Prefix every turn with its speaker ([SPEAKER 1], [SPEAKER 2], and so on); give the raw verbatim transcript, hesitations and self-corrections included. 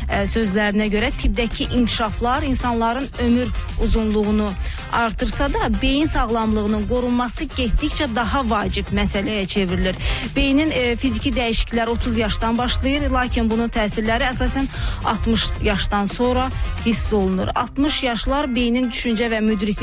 [SPEAKER 1] sözlərinə görə tibbdəki inkişaflar insanların ömür uzunluğunu artırsa da beyin sağlamlığının qorunması getdikcə daha vacib məsələyə çevrilir. Beynin e, fiziki dəyişikliklər otuz yaşdan başlayır, lakin bunun təsirləri əsasən altmış yaşdan sonra hiss olunur. altmış yaşlar beynin düşüncə və müdriklik